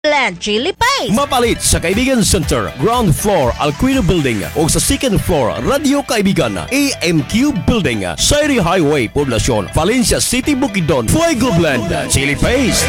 Blend Chili Paste. Mapalit sa Kaibigan Center, ground floor, Alquino Building o sa second floor, Radio Kaibigan, AMQ Building, Sairi Highway, Poblacion, Valencia City, Bukidnon. Fuego Blend Chili Paste.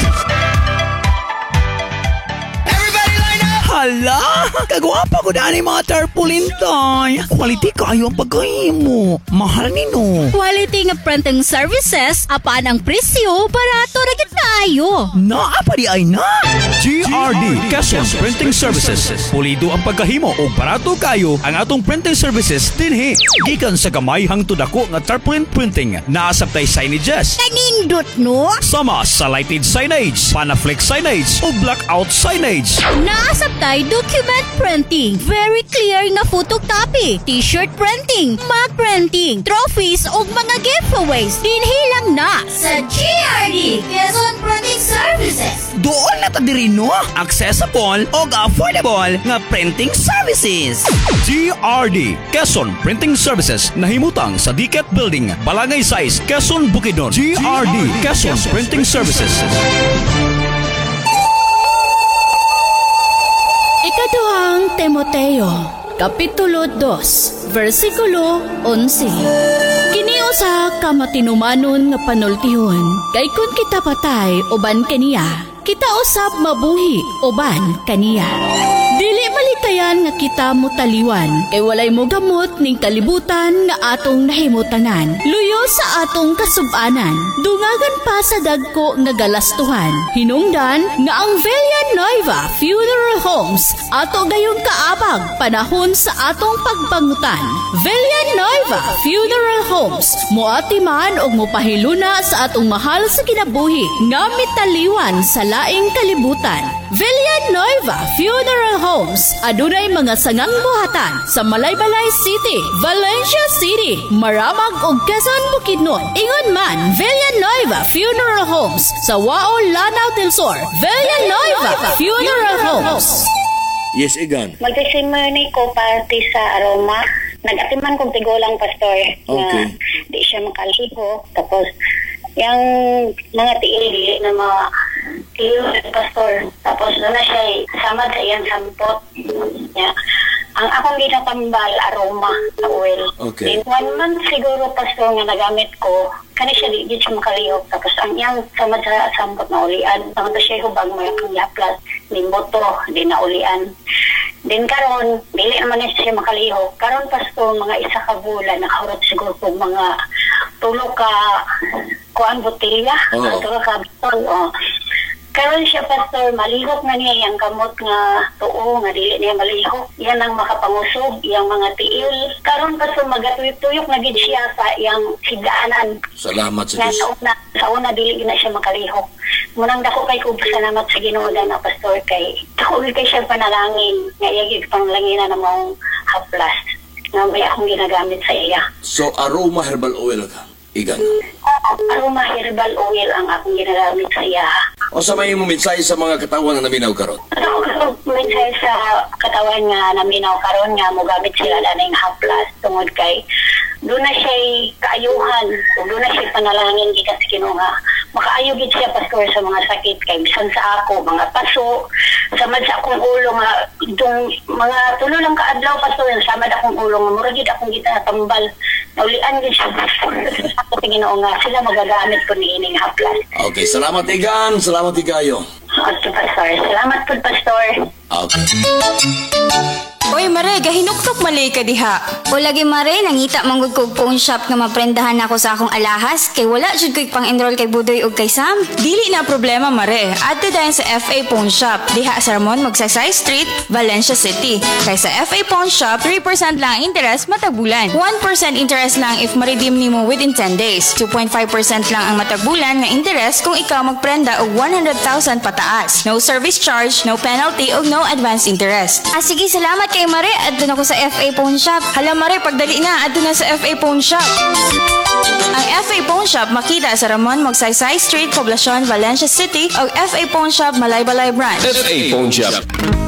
Hala, kagwapa ko daan mga tarpaulin tay. Quality kayo ang pagkahimo. Mahal nino. Quality nga printing services, apaan ang presyo, barato na tayo. Naapa di ay na. GRD Quezon Printing Services. Pulido ang pagkahimo o barato kayo ang atong printing services dinhi. Gikan sa gamay hangtod ako nga tarpaulin printing. Naasabtay signages. Kanindot no? Sama sa lighted signage, panaflex signage o blackout signage. Naasabtay document printing, very clear nga photocopy, t-shirt printing, mug printing, trophies o mga giveaways. Dinhilang na sa GRD Quezon Printing Services. Doon na ta diri no. Accessible o affordable nga printing services. GRD Quezon Printing Services nahimutang sa Diket Building, Balangay Size, Quezon, Bukidnon. GRD Quezon Printing Services. Ikaduhang Timoteo, Kapitulo 2, versikulo 11. Kiniusa ka matinumanon nga panultihon, kay kun kita patay uban kaniya, kita usab mabuhi uban kaniya. Dili malikayan nga kita mo taliwan, kay walay mo gamot ning kalibutan nga atong nahimutanan. Luyo sa atong kasubanan, dungagan pa sa dagko nga galastuhan. Hinungdan nga ang Villanueva Funeral Homes ato gayong kaabag panahon sa atong pagbangutan. Villanueva Funeral Homes moatiman og mopahiluna sa atong mahal sa kinabuhi nga mitaliwan sa laing kalibutan. Villanueva Funeral Homes adunay mga sangang buhatan sa Malaybalay City, Valencia City, Maramag ug Quezon, Bukidnon. Ingon man Villanueva Funeral Homes sa Wao, Lanao del Sur. Villanueva Funeral Homes. Yes, Igan. Mag-testimony ko parte sa aroma. Nag-atiman kong tigulang pastor na di siya makaliho. Tapos, yung mga tiil na mga tiil pastor. Tapos, doon na siya samad sa iyang sampot. Yeah. Ang akong ginatambal, aroma sa oil. Okay. Then, 1 month siguro pastor nga nagamit ko, kani siya di siya makalihok. Tapos, ang iyang samad sa sampot na ulian. Tapos siya hubag mo yung yaplas. Di moto, di na ulian. Then karon dili naman na siya makalihok. Karon pasto mga isa ka bulan nakahurot siguro kung mga tulo ka kuan botelya, tulo ka botol. Karon siya pastor malihok na niya yang kamot nga tuo nga dili niya malihok. Yan ang makapangusog yang mga tiil. Karon pastor magatuyok na gid siya sa yang sidaanan. Salamat sa Diyos. Sa una dili gina siya makalihok. Munang dako kay ko salamat sa Ginoo na pastor kay dako kay siya panalangin nga iyagig panglangina na mong haplas nga may akong ginagamit sa iya. So, aroma herbal oil ka, Igan. Aroma herbal oil ang akong ginagamit sa iya. O sa may mo mensahe sa mga katawan na naminaw karon? Mensahe sa katawan nga naminaw karon nga mogamit sila daning haplas tungod kay doon na siya kaayuhan, doon na siya panalangin gikan sa Ginoo nga makaayo gid siya pastor sa mga sakit kay bisan sa ako mga paso samad sa akong ulo nga itong mga tulo lang kaadlaw pastor samad akong ulo nga mura gid akong gitatambal naulian gid siya ako Ginoo nga sila magagamit ko niining haplas. Okay, salamat Igan, salamat Igayo. Okay, pastor. Salamat po, pastor. Okay. Oy Mare, gahinuktok malay ka diha. O lagi Mare, nangita manggod kog phone shop nga maprendahan ako sa akong alahas kay wala jud ko'y pang-enroll kay Budoy ug kay Sam. Dili na problema Mare. Adto dayon sa FA Pawn Shop diha sa Ramon Magsaysay Street, Valencia City. Kay sa FA Pawn Shop, 3% lang ang interest matag bulan. 1% interest lang if ma-redeem nimo within 10 days. 2.5% lang ang matag bulan nga interest kung ikaw magprenda og 100,000 pataas. No service charge, no penalty ug no advance interest. Sige, salamat kay Mare. Adto na ko sa FA Pawn Shop. Hala Mare, pagdali na adto na sa FA Pawn Shop. Ang FA Pawn Shop makita sa Ramon Magsaysay Street, Poblacion, Valencia City ug FA Pawn Shop Malaybalay Branch. FA Pawn Shop.